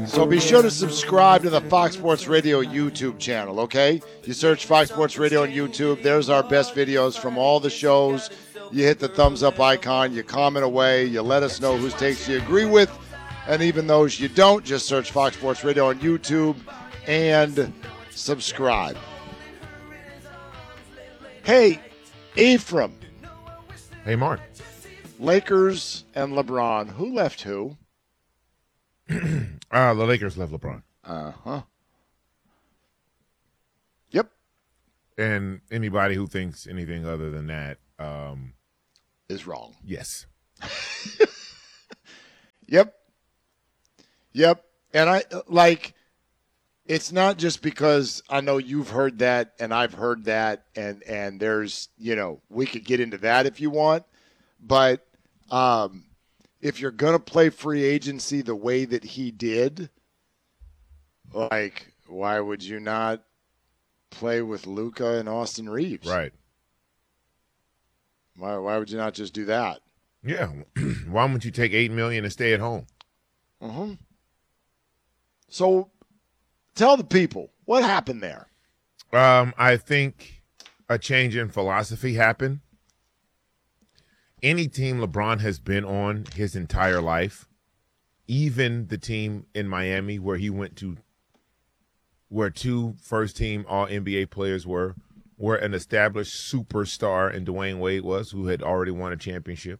So be sure to subscribe to the Fox Sports Radio YouTube channel, okay? You search Fox Sports Radio on YouTube. There's our best videos from all the shows. You hit the thumbs up icon, you comment away, you let us know whose takes you agree with, and even those you don't, just search Fox Sports Radio on YouTube and subscribe. Hey, Ephraim. Hey, Mark. Lakers and LeBron. Who left who? The Lakers left LeBron. Uh-huh. Yep. And anybody who thinks anything other than that is wrong. Yes. Yep. And it's not just because I know you've heard that and I've heard that and there's, we could get into that if you want, but if you're going to play free agency the way that he did, why would you not play with Luka and Austin Reeves? Right. Why would you not just do that? Yeah. Why wouldn't you take $8 million and stay at home? Mm-hmm. So tell the people what happened there. I think a change in philosophy happened. Any team LeBron has been on his entire life, even the team in Miami where he went to, where two first-team All-NBA players were, where an established superstar in Dwayne Wade was, who had already won a championship,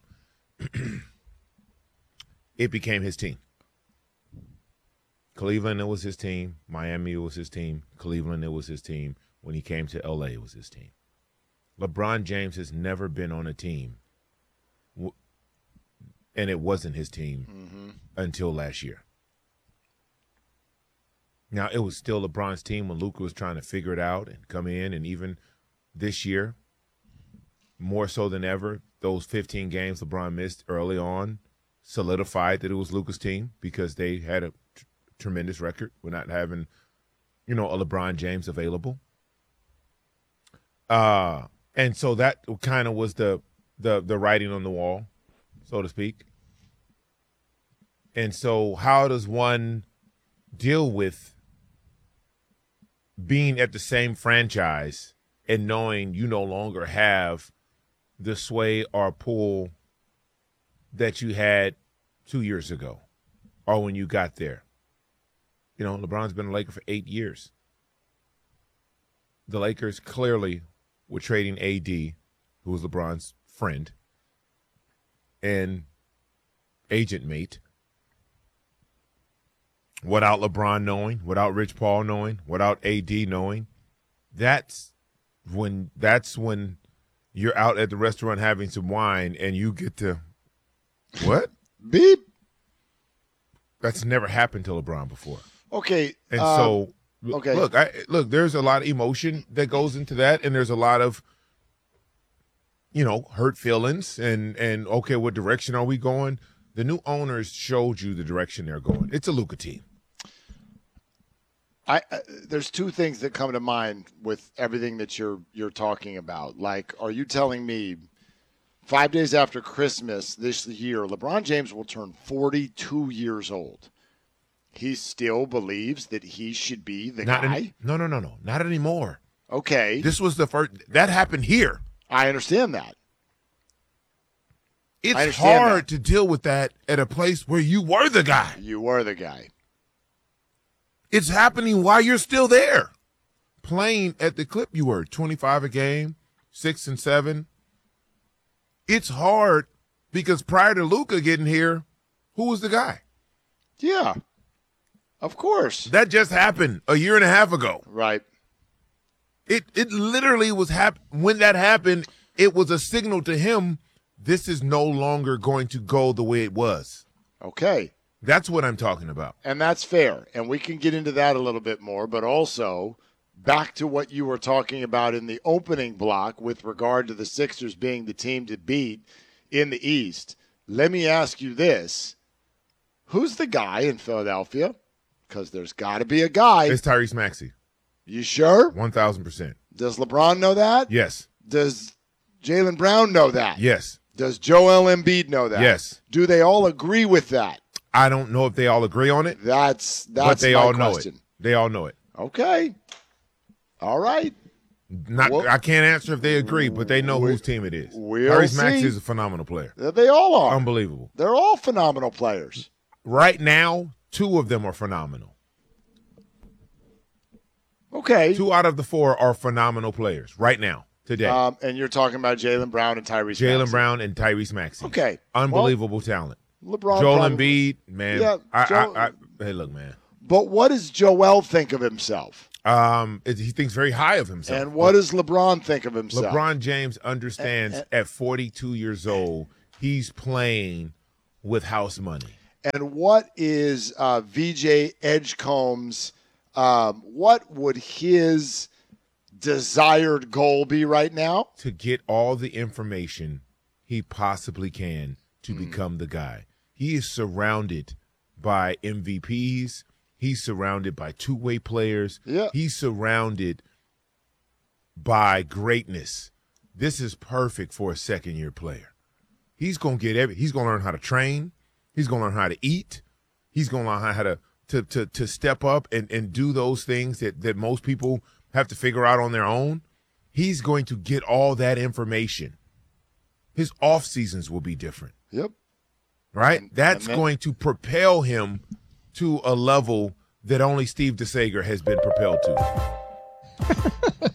it became his team. Cleveland, it was his team. Miami, it was his team. Cleveland, it was his team. When he came to L.A., it was his team. LeBron James has never been on a team, and it wasn't his team until last year. Now, it was still LeBron's team when Luka was trying to figure it out and come in, and even this year, more so than ever, those 15 games LeBron missed early on solidified that it was Luka's team because they had a tremendous record with not having, a LeBron James available. And so that kind of was the writing on the wall, so to speak. And so how does one deal with being at the same franchise and knowing you no longer have the sway or pull that you had 2 years ago or when you got there? LeBron's been a Laker for 8 years. The Lakers clearly were trading AD, who was LeBron's friend and agent mate, without LeBron knowing, without Rich Paul knowing, without AD knowing. That's when you're out at the restaurant having some wine and you get to, what? Beep. That's never happened to LeBron before. Okay. And okay. Look, there's a lot of emotion that goes into that, and there's a lot of, hurt feelings and okay, what direction are we going? The new owners showed you the direction they're going. It's a Luka team. There's two things that come to mind with everything that you're talking about. Like, are you telling me 5 days after Christmas this year, LeBron James will turn 42 years old? He still believes that he should be the guy? No. Not anymore. Okay. This was the first. That happened here. I understand that. It's hard to deal with that at a place where you were the guy. You were the guy. It's happening while you're still there. Playing at the clip you were, 25 a game, 6 and 7. It's hard because prior to Luka getting here, who was the guy? Yeah. Of course. That just happened a year and a half ago. Right. It literally was when that happened, it was a signal to him, this is no longer going to go the way it was. Okay. That's what I'm talking about. And that's fair. And we can get into that a little bit more, but also back to what you were talking about in the opening block with regard to the Sixers being the team to beat in the East. Let me ask you this. Who's the guy in Philadelphia? Because there's got to be a guy. It's Tyrese Maxey. You sure? 1,000%. Does LeBron know that? Yes. Does Jaylen Brown know that? Yes. Does Joel Embiid know that? Yes. Do they all agree with that? I don't know if they all agree on it. That's but they my all question. know it. They all know it. Okay. All right. I can't answer if they agree, but they know whose team it is. Tyrese Maxey is a phenomenal player. They all are. Unbelievable. They're all phenomenal players. Right now, 2 of them are phenomenal. Okay. 2 out of the 4 are phenomenal players right now, today. And you're talking about Jaylen Brown and Tyrese Maxey. Jaylen Brown and Tyrese Maxey. Okay. Unbelievable talent. LeBron Joel probably, Embiid, man. Yeah, Hey, look, man. But what does Joel think of himself? He thinks very high of himself. And what does LeBron think of himself? LeBron James understands at 42 years old, he's playing with house money. And what is VJ Edgecombe's, what would his desired goal be right now? To get all the information he possibly can to become the guy. He is surrounded by MVPs. He's surrounded by two-way players. Yeah. He's surrounded by greatness. This is perfect for a second-year player. He's going to get he's going to learn how to train. He's going to learn how to eat. He's going to learn how to step up and do those things that most people have to figure out on their own. He's going to get all that information. His off seasons will be different. Yep. Right? That's going to propel him to a level that only Steve DeSager has been propelled to.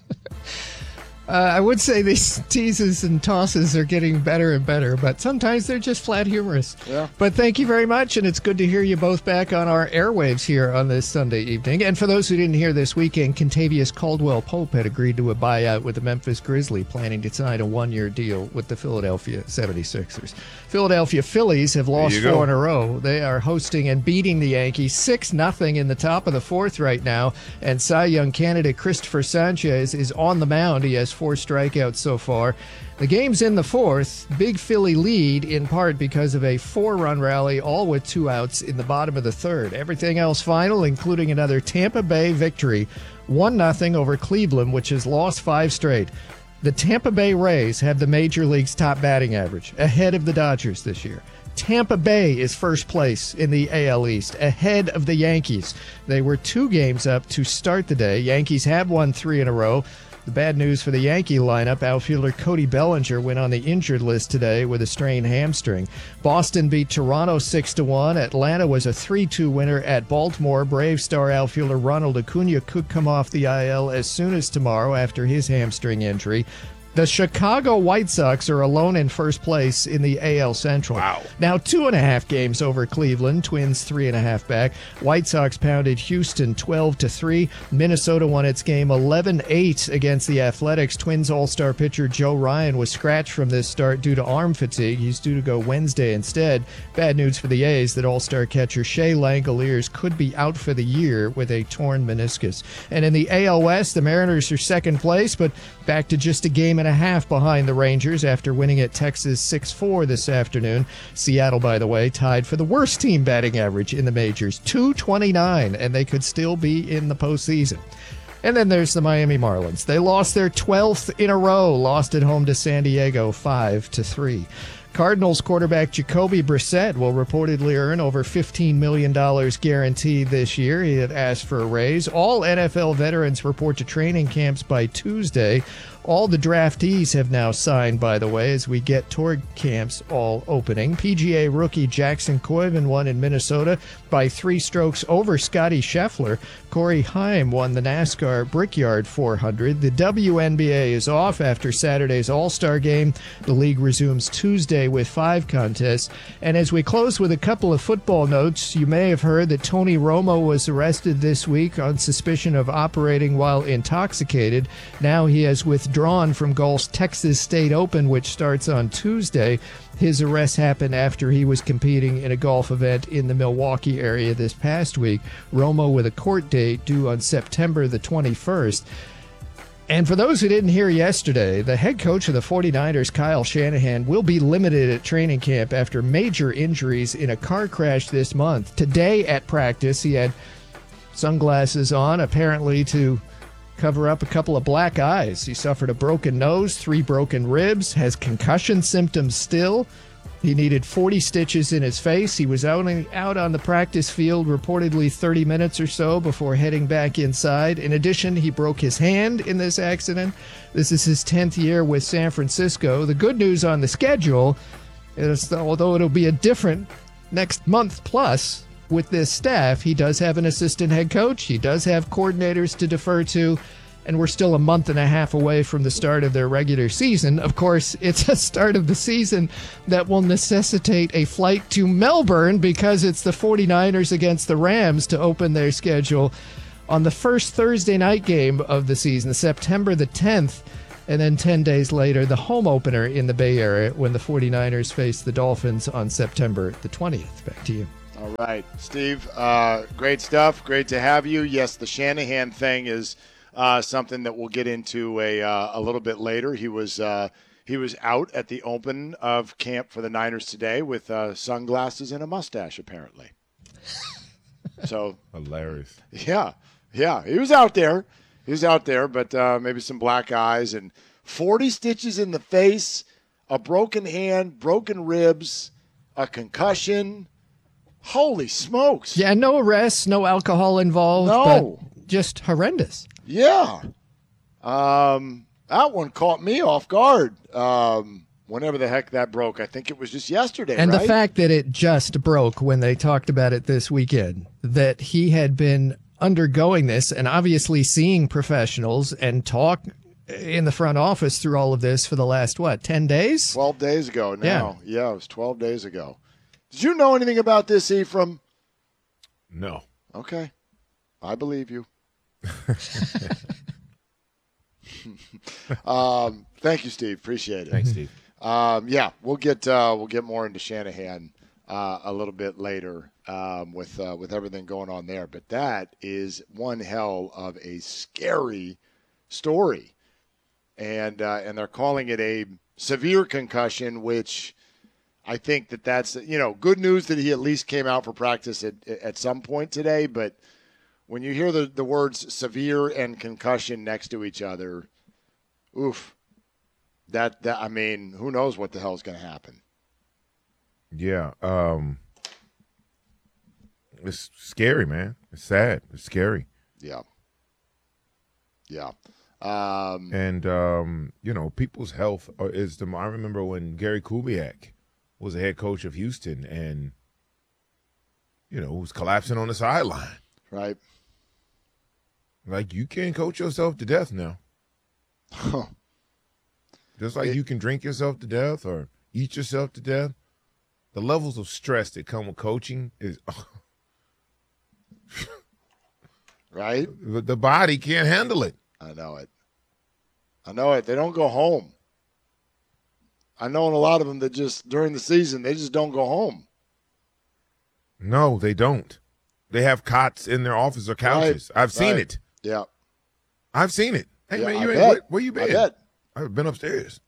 I would say these teases and tosses are getting better and better, but sometimes they're just flat humorous. Yeah. But thank you very much, and it's good to hear you both back on our airwaves here on this Sunday evening. And for those who didn't hear this weekend, Kentavious Caldwell-Pope had agreed to a buyout with the Memphis Grizzlies, planning to sign a one-year deal with the Philadelphia 76ers. Philadelphia Phillies have lost 4 in a row. They are hosting and beating the Yankees 6-0 in the top of the 4th right now, and Cy Young candidate Christopher Sanchez is on the mound. He has 4 strikeouts so far. The game's in the 4th. Big Philly lead in part because of a 4-run rally, all with 2 outs in the bottom of the 3rd. Everything else final, including another Tampa Bay victory, 1-0 over Cleveland, which has lost 5 straight. The Tampa Bay Rays have the Major League's top batting average, ahead of the Dodgers this year. Tampa Bay is first place in the AL East, ahead of the Yankees. They were 2 games up to start the day. Yankees have won 3 in a row. The bad news for the Yankee lineup, outfielder Cody Bellinger went on the injured list today with a strained hamstring. Boston beat Toronto 6-1. Atlanta was a 3-2 winner at Baltimore. Brave star outfielder Ronald Acuna could come off the IL as soon as tomorrow after his hamstring injury. The Chicago White Sox are alone in first place in the AL Central. Wow. Now 2.5 games over Cleveland, Twins 3.5 back. White Sox pounded Houston 12-3. Minnesota won its game 11-8 against the Athletics. Twins all-star pitcher Joe Ryan was scratched from this start due to arm fatigue. He's due to go Wednesday instead. Bad news for the A's that all-star catcher Shea Langoliers could be out for the year with a torn meniscus. And in the AL West, the Mariners are second place, but back to just a game and a half behind the Rangers after winning at Texas 6-4 this afternoon. Seattle, by the way, tied for the worst team batting average in the majors, .229, and they could still be in the postseason. And then there's the Miami Marlins. They lost their 12th in a row, lost at home to San Diego 5-3. Cardinals quarterback Jacoby Brissett will reportedly earn over $15 million guaranteed this year. He had asked for a raise. All NFL veterans report to training camps by Tuesday. All the draftees have now signed, by the way, as we get toward camps all opening. PGA rookie Jackson Coyven won in Minnesota by 3 strokes over Scotty Scheffler. Corey Haim won the NASCAR Brickyard 400. The WNBA is off after Saturday's All-Star Game. The league resumes Tuesday with 5 contests. And as we close with a couple of football notes, you may have heard that Tony Romo was arrested this week on suspicion of operating while intoxicated. Now he has withdrawn from golf's Texas State Open, which starts on Tuesday. His arrest happened after he was competing in a golf event in the Milwaukee area this past week. Romo with a court date due on September the 21st. And for those who didn't hear yesterday, the head coach of the 49ers, Kyle Shanahan, will be limited at training camp after major injuries in a car crash this month. Today at practice, he had sunglasses on, apparently to cover up a couple of black eyes. He suffered a broken nose, 3 broken ribs, has concussion symptoms still. He needed 40 stitches in his face. He was out on the practice field reportedly 30 minutes or so before heading back inside. In addition, he broke his hand in this accident. This is his 10th year with San Francisco. The good news on the schedule is, although it'll be a different next month plus with this staff, he does have an assistant head coach. He does have coordinators to defer to. And we're still a month and a half away from the start of their regular season. Of course, it's a start of the season that will necessitate a flight to Melbourne because it's the 49ers against the Rams to open their schedule on the first Thursday night game of the season, September the 10th. And then 10 days later, the home opener in the Bay Area when the 49ers face the Dolphins on September the 20th. Back to you. All right, Steve, great stuff. Great to have you. Yes, the Shanahan thing is something that we'll get into a little bit later. He was out at the open of camp for the Niners today with sunglasses and a mustache, apparently. So hilarious. Yeah, he was out there. But maybe some black eyes and 40 stitches in the face, a broken hand, broken ribs, a concussion. Holy smokes! Yeah, no arrests, no alcohol involved. No, but just horrendous. Yeah. That one caught me off guard. Whenever the heck that broke. I think it was just yesterday, and right? The fact that it just broke when they talked about it this weekend, that he had been undergoing this and obviously seeing professionals and talk in the front office through all of this for the last, 10 days? 12 days ago now. Yeah, it was 12 days ago. Did you know anything about this, Ephraim? No. Okay. I believe you. Thank you, Steve. Appreciate it. Thanks, Steve. Yeah, we'll get more into Shanahan a little bit later with everything going on there. But that is one hell of a scary story, and they're calling it a severe concussion, which I think that's good news that he at least came out for practice at some point today, but. When you hear the words severe and concussion next to each other, oof, that I mean, who knows what the hell is going to happen? Yeah, it's scary, man. It's sad. It's scary. Yeah. And people's health is I remember when Gary Kubiak was the head coach of Houston, and was collapsing on the sideline. Right. Like, you can't coach yourself to death now. Huh. Just like you can drink yourself to death or eat yourself to death. The levels of stress that come with coaching is right. The body can't handle it. I know it. They don't go home. I know a lot of them that just during the season they just don't go home. No, they don't. They have cots in their office or couches. Right. I've seen it. Yeah. I've seen it. Hey, yeah, man, where you been? I bet. I've been upstairs.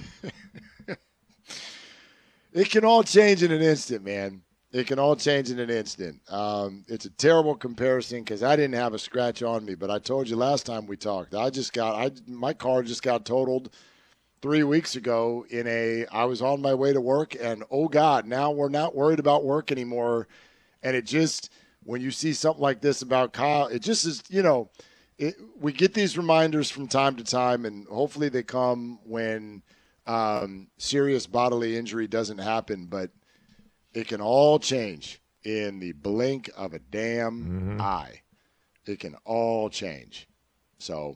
It can all change in an instant, man. It can all change in an instant. It's a terrible comparison because I didn't have a scratch on me, but I told you last time we talked, my car just got totaled 3 weeks ago I was on my way to work, and oh God, now we're not worried about work anymore. And it just, when you see something like this about Kyle, it just is, we get these reminders from time to time, and hopefully they come when serious bodily injury doesn't happen, but it can all change in the blink of a damn eye. It can all change. So,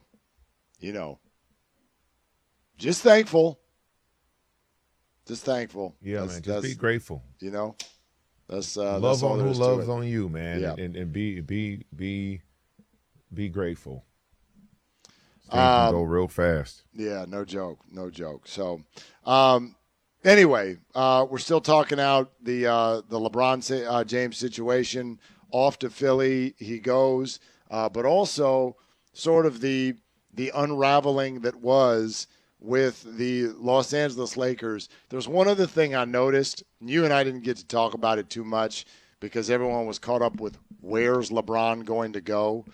just thankful. Just thankful. Yeah, man. Just be grateful. That's love on who loves on you, man. Yeah. And be grateful. Things can go real fast. Yeah, no joke. So, anyway, we're still talking out the LeBron James situation. Off to Philly he goes, but also sort of the unraveling that was with the Los Angeles Lakers. There's one other thing I noticed. You and I didn't get to talk about it too much because everyone was caught up with where's LeBron going to go.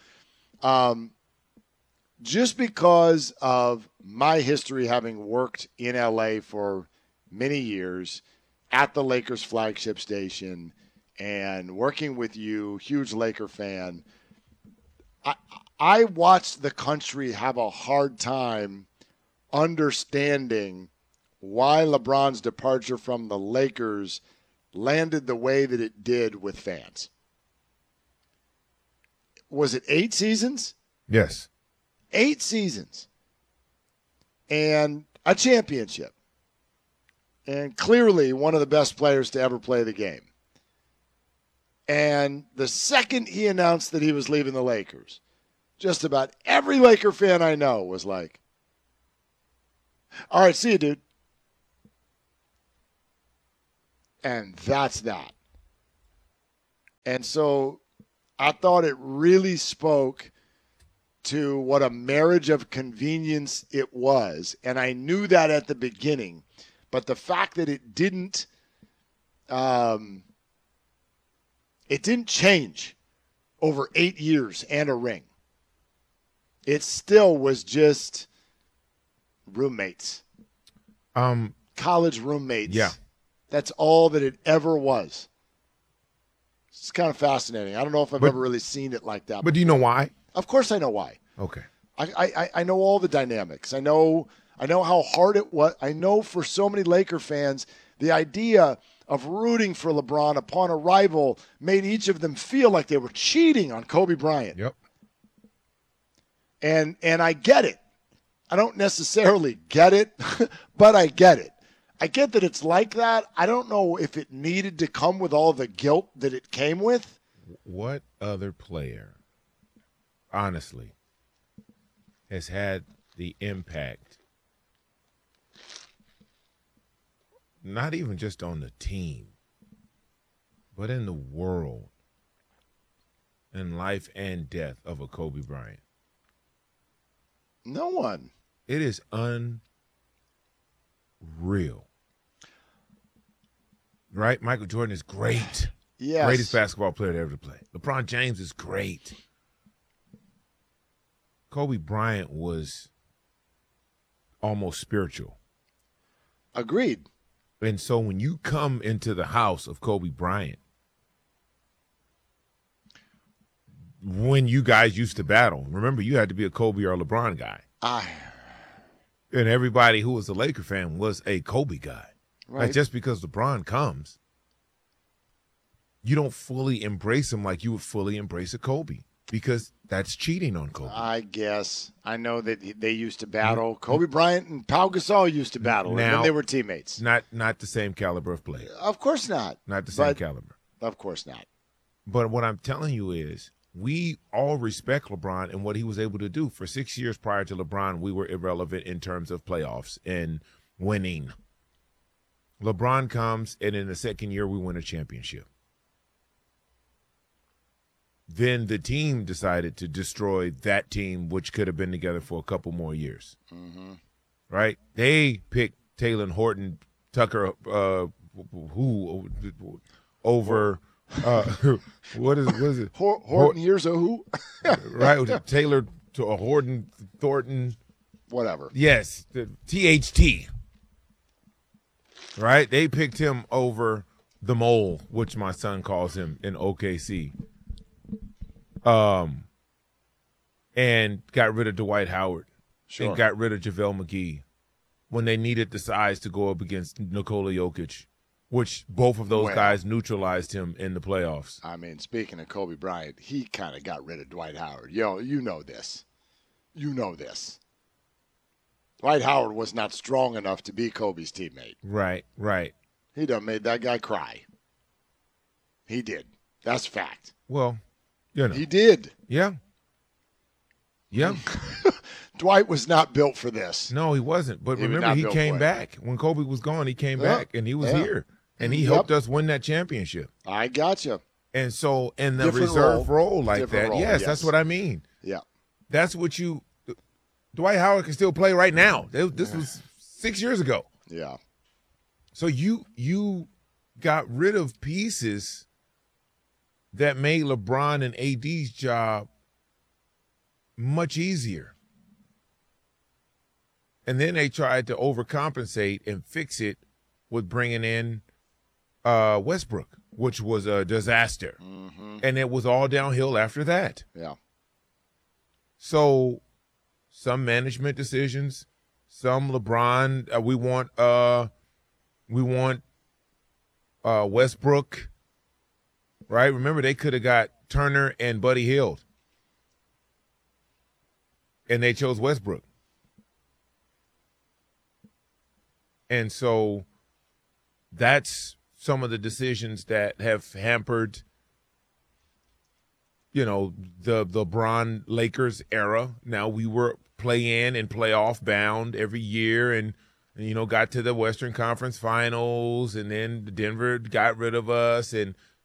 Just because of my history having worked in LA for many years, at the Lakers flagship station and working with you, huge Laker fan, I watched the country have a hard time understanding why LeBron's departure from the Lakers landed the way that it did with fans. Was it 8 seasons? Yes. 8 seasons. And a championship. And clearly one of the best players to ever play the game. And the second he announced that he was leaving the Lakers, just about every Laker fan I know was like, all right, see you, dude. And that's that. And so I thought it really spoke to what a marriage of convenience it was. And I knew that at the beginning. But the fact that it didn't change over 8 years and a ring. It still was just roommates. College roommates. Yeah. That's all that it ever was. It's kind of fascinating. I don't know if I've ever really seen it like that. But do you know why? Of course I know why. Okay. I know all the dynamics. I know how hard it was. I know for so many Laker fans, the idea of rooting for LeBron upon arrival made each of them feel like they were cheating on Kobe Bryant. Yep. And I get it. I don't necessarily get it, but I get it. I get that it's like that. I don't know if it needed to come with all the guilt that it came with. What other player, honestly, has had the impact, not even just on the team, but in the world, in life and death of a Kobe Bryant? No one. It is unreal. Right? Michael Jordan is great. Yes. Greatest basketball player to ever play. LeBron James is great. Kobe Bryant was almost spiritual. Agreed. And so when you come into the house of Kobe Bryant, when you guys used to battle, remember you had to be a Kobe or a LeBron guy. And everybody who was a Laker fan was a Kobe guy. Right. Like just because LeBron comes, you don't fully embrace him like you would fully embrace a Kobe, because that's cheating on Kobe. I guess. I know that they used to battle. Kobe Bryant and Pau Gasol used to battle when they were teammates. Not the same caliber of player. Of course not. Not the same caliber. Of course not. But what I'm telling you is we all respect LeBron and what he was able to do. For 6 years prior to LeBron, we were irrelevant in terms of playoffs and winning. LeBron comes, and in the second year, we win a championship. Then the team decided to destroy that team, which could have been together for a couple more years. Mm-hmm. Right? They picked Taylor Horton Tucker, over what is it? Horton years of who? Right? Taylor to a Horton Thornton. Whatever. Yes, the THT. Right? They picked him over the mole, which my son calls him in OKC. And got rid of Dwight Howard. Sure. And got rid of JaVale McGee when they needed the size to go up against Nikola Jokic, which both of those guys neutralized him in the playoffs. I mean, speaking of Kobe Bryant, he kind of got rid of Dwight Howard. You know this. You know this. Dwight Howard was not strong enough to be Kobe's teammate. Right. He done made that guy cry. He did. That's fact. Well, you know. He did. Yeah. Dwight was not built for this. No, he wasn't. But remember, he came back. When Kobe was gone, he came back, and he was here. And he helped us win that championship. I gotcha. And so in the Different reserve role like Different that, role, yes, that's what I mean. Yeah. That's what Dwight Howard can still play right now. This was 6 years ago. Yeah. So you got rid of pieces that made LeBron and AD's job much easier. And then they tried to overcompensate and fix it with bringing in Westbrook, which was a disaster. And it was all downhill after that. Yeah. So some management decisions, some LeBron, we want Westbrook, right? Remember, they could have got Turner and Buddy Hield, and they chose Westbrook. And so that's some of the decisions that have hampered, the LeBron Lakers era. Now, we were play-in and playoff bound every year and got to the Western Conference Finals, and then Denver got rid of us, and